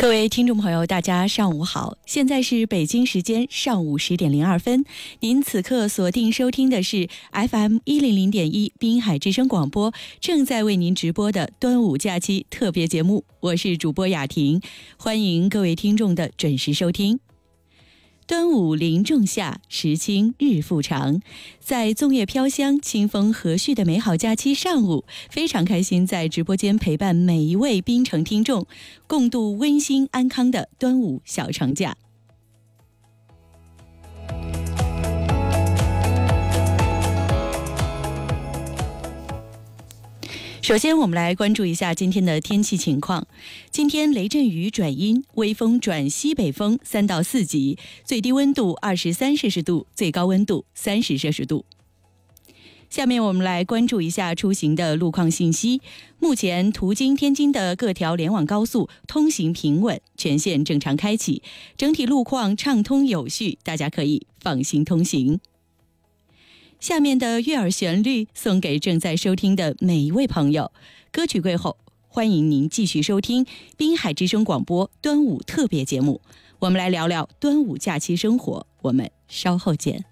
各位听众朋友，大家上午好，现在是北京时间上午10点02分，您此刻锁定收听的是 FM100.1 滨海之声广播，正在为您直播的端午假期特别节目，我是主播雅婷，欢迎各位听众的准时收听。端午临仲夏，时清日复长，在粽叶飘香、清风和煦的美好假期上午，非常开心在直播间陪伴每一位滨城听众，共度温馨安康的端午小长假。首先我们来关注一下今天的天气情况。今天雷阵雨转阴，微风转西北风3到4级，最低温度23摄氏度，最高温度30摄氏度。下面我们来关注一下出行的路况信息。目前途经天津的各条联网高速通行平稳，全线正常开启，整体路况畅通有序，大家可以放心通行。下面的悦耳旋律送给正在收听的每一位朋友，歌曲过后，欢迎您继续收听滨海之声广播端午特别节目，我们来聊聊端午假期生活，我们稍后见。